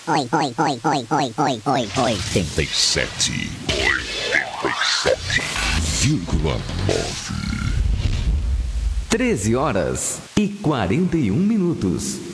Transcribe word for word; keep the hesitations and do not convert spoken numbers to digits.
oi, oi, oi, oi, oi, oi, oi, oitenta e sete. oitenta e sete vírgula nove. treze horas e quarenta e um minutos.